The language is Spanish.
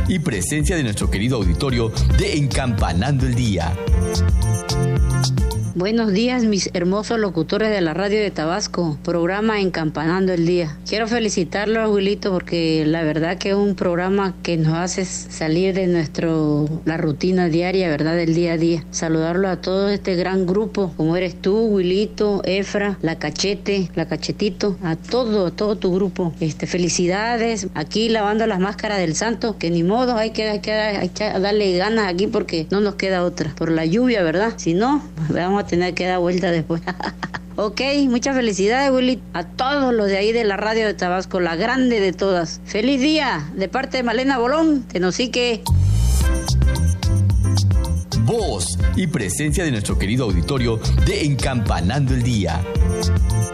y presencia de nuestro querido auditorio de Encampanando el Día. Buenos días, mis hermosos locutores de la radio de Tabasco, programa Encampanando el Día. Quiero felicitarlo, abuelito, porque la verdad que es un programa que nos hace salir de la rutina diaria, ¿verdad?, del día a día. Saludarlo a todo este gran grupo, como eres tú, Wilito, Efra, la Cachetito, a todo tu grupo. Felicidades, aquí lavando las máscaras del santo, que ni modo, hay que darle ganas aquí porque no nos queda otra, por la lluvia, ¿verdad? Si no, vamos a tener que dar vuelta después. Ok, muchas felicidades, Willy, a todos los de ahí de la radio de Tabasco, la grande de todas. ¡Feliz día! De parte de Malena Bolón, Tenosique. Voz y presencia de nuestro querido auditorio de Encampanando el Día.